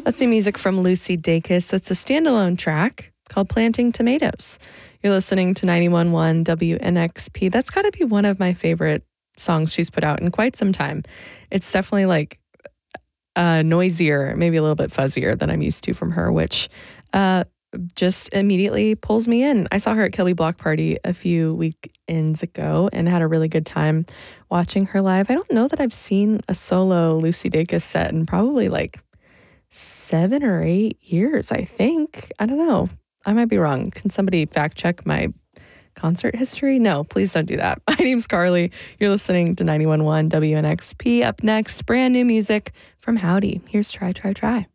That's new music from Lucy Dacus. It's a standalone track called Planting Tomatoes. You're listening to 91.1 WNXP. That's got to be one of my favorite songs she's put out in quite some time. It's definitely like noisier, maybe a little bit fuzzier than I'm used to from her, which just immediately pulls me in. I saw her at Kelly Block Party a few weekends ago and had a really good time watching her live. I don't know that I've seen a solo Lucy Dacus set in probably like 7 or 8 years, I think. I don't know. I might be wrong. Can somebody fact check my concert history? No, please don't do that. My name's Carly. You're listening to 91.1 WNXP. Up next, brand new music from Howdy. Here's Try, Try, Try.